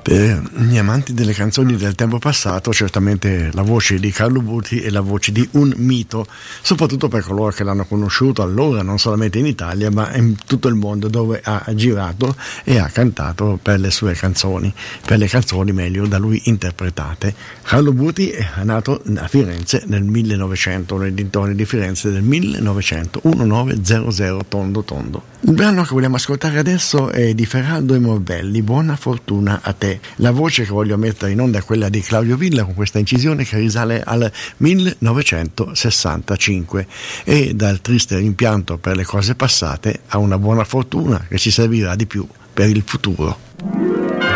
Per gli amanti delle canzoni del tempo passato, certamente la voce di Carlo Buti è la voce di un mito, soprattutto per coloro che l'hanno conosciuto allora, non solamente in Italia, ma in tutto il mondo, dove ha girato e ha cantato per le sue canzoni, per le canzoni meglio da lui interpretate. Carlo Buti è nato a Firenze nel 1900, nei dintorni di Firenze del 1900, 1900 tondo tondo. Il brano che vogliamo ascoltare adesso è di Ferraldo e Morbelli, Buona fortuna a te. La voce che voglio mettere in onda è quella di Claudio Villa, con questa incisione che risale al 1965, e dal triste rimpianto per le cose passate a una buona fortuna che ci servirà di più per il futuro.